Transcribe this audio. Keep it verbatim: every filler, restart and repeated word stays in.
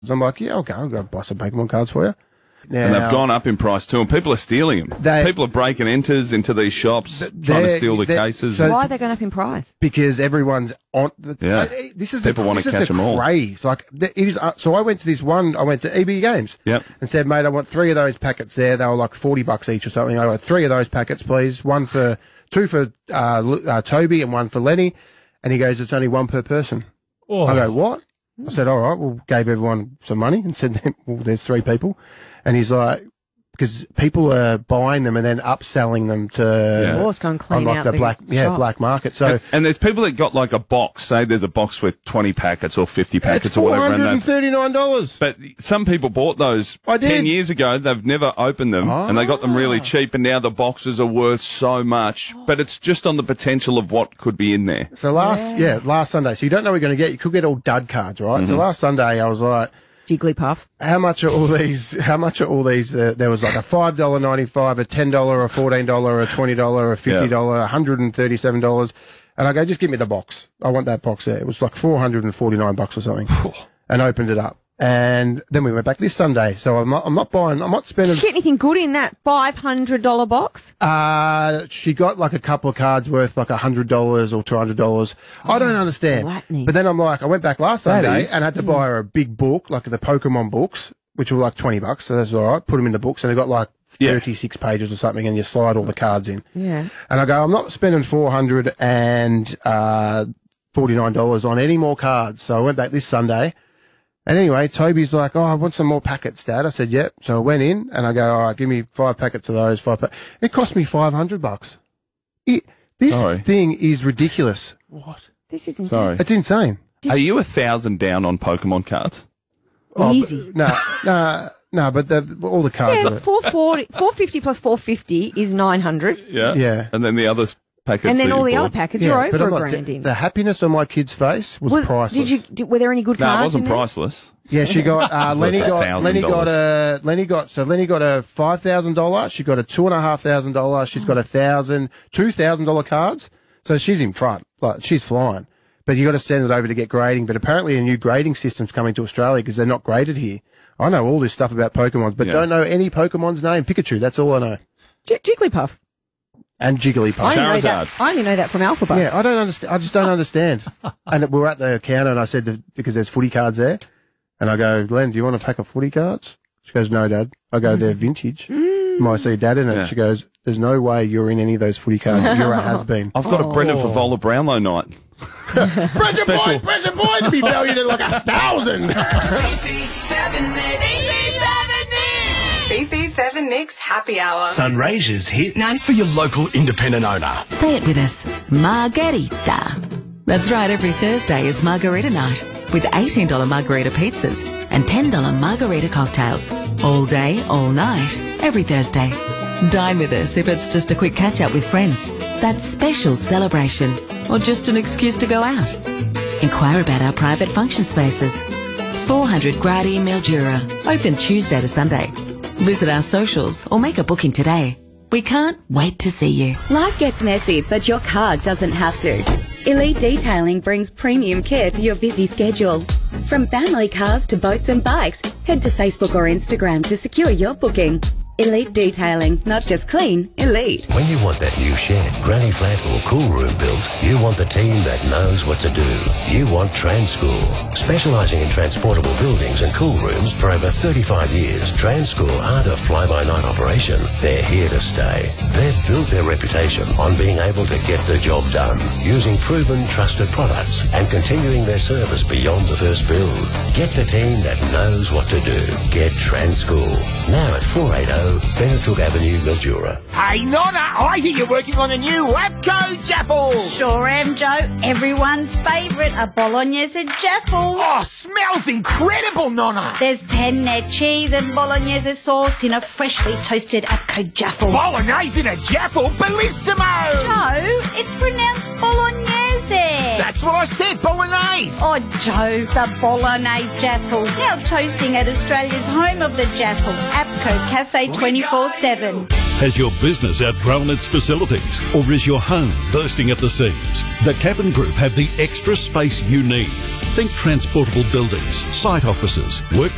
I'm like, yeah, okay, I'll go buy some Pokemon cards for you. Now, and they've gone up in price too, and people are stealing them. They, people are breaking enters into these shops, trying to steal the cases. So why are they going up in price? Because everyone's on. The, yeah, uh, this is people a, want to catch them all. Craze. Like it is. Uh, so I went to this one. I went to E B Games. Yep. And said, mate, I want three of those packets there. They were like forty bucks each or something. I got three of those packets, please. One for two for uh, uh, Toby and one for Lenny. And he goes, it's only one per person. Oh. I go, what? I said, all right. Well, gave everyone some money and said, well, there's three people. And he's like, because people are buying them and then upselling them to yeah. Or go and clean on like out the, the black, yeah, shop. black market. So and, and there's people that got like a box. Say there's a box with twenty packets or fifty packets it's or whatever. four hundred and thirty-nine dollars. But some people bought those ten years ago. They've never opened them, oh. and they got them really cheap. And now the boxes are worth so much. But it's just on the potential of what could be in there. So last, yeah, yeah last Sunday. So you don't know what you're going to get. You could get all dud cards, right? Mm-hmm. So last Sunday, I was like, Jigglypuff. How much are all these? How much are all these? Uh, there was like a five dollar ninety five, a ten dollar, a fourteen dollar, a twenty dollar, a fifty dollar, a hundred and thirty seven dollars, and I go, just give me the box. I want that box there. It was like four hundred and forty nine bucks or something, and opened it up. And then we went back this Sunday. So I'm not, I'm not buying, I'm not spending. Did you get anything good in that five hundred dollar box? Uh, she got like a couple of cards worth like one hundred dollars or two hundred dollars. Oh, I don't understand. Flattening. But then I'm like, I went back last Sunday and had to buy her a big book, like the Pokemon books, which were like twenty bucks. So that's all right. Put them in the books and they got like thirty-six yeah. pages or something and you slide all the cards in. Yeah. And I go, I'm not spending four hundred forty-nine dollars on any more cards. So I went back this Sunday. And anyway, Toby's like, oh, I want some more packets, Dad. I said, yep. So I went in and I go, all right, give me five packets of those. Five. Pa it cost me five hundred bucks. It, this Sorry. thing is ridiculous. What? This is insane. Sorry. It's insane. Did Are you a thousand down on Pokemon cards? Oh, Easy. No, no, no, but the, all the cards yeah, are... four forty, four fifty plus four fifty is nine hundred. Yeah. Yeah. And then the others... Packets and then all the bought. other packets yeah, are over a like, grand in. The happiness on my kid's face was, was priceless. Did you? Did, were there any good no, cards? No, it wasn't in there? priceless. Yeah, she got uh, Lenny got Lenny got a Lenny got so Lenny got a five thousand dollar. She got a two and a half thousand dollar. She's got a thousand, two thousand dollar cards. So she's in front, like she's flying. But you got to send it over to get grading. But apparently a new grading system's coming to Australia because they're not graded here. I know all this stuff about Pokemon, but yeah. don't know any Pokemon's name. Pikachu, that's all I know. J Jigglypuff. And Jigglypuff. I only, know that, I only know that from Alphabet. Yeah, I don't understand. I just don't understand. And we were at the counter, and I said to, because there's footy cards there, and I go, Len, do you want a pack of footy cards? She goes, no, Dad. I go, they're vintage. Mm. Might see Dad in it. Yeah. She goes, there's no way you're in any of those footy cards. You're a has-been. I've got oh. a Brendan Favola Brownlow night. Present boy, present boy to be valued at like a thousand. Beefy Feather Nicks Happy Hour. Sunraysia's hit nine for your local independent owner. Say it with us. Margarita. That's right, every Thursday is Margarita Night with eighteen dollar margarita pizzas and ten dollar margarita cocktails. All day, all night, every Thursday. Dine with us if it's just a quick catch-up with friends, that special celebration, or just an excuse to go out. Inquire about our private function spaces. four hundred Grady Mildura, open Tuesday to Sunday. Visit our socials or make a booking today. We can't wait to see you. Life gets messy, but your car doesn't have to. Elite Detailing brings premium care to your busy schedule. From family cars to boats and bikes, head to Facebook or Instagram to secure your booking. Elite Detailing, not just clean, elite. When you want that new shed, granny flat or cool room built, you want the team that knows what to do. You want Transcool. Specialising in transportable buildings and cool rooms for over thirty-five years, Transcool aren't a fly-by-night operation. They're here to stay. They've built their reputation on being able to get the job done, using proven, trusted products and continuing their service beyond the first build. Get the team that knows what to do. Get Transcool. Now at four eighty Benetooke Avenue, Mildura. Hey, Nonna, I think you're working on a new Wapco Jaffle. Sure am, Joe. Everyone's favourite, a Bolognese Jaffle. Oh, smells incredible, Nonna. There's penne cheese and Bolognese sauce in a freshly toasted Wapco Jaffle. Bolognese in a Jaffle? Bellissimo! Joe, it's pronounced Bolognese. That's what I said, Bolognese. Oh, Joe, the Bolognese Jaffle. Now toasting at Australia's home of the Jaffle, Apco Cafe twenty-four seven. Has your business outgrown its facilities, or is your home bursting at the seams? The Kappan Group have the extra space you need. Think transportable buildings, site offices, work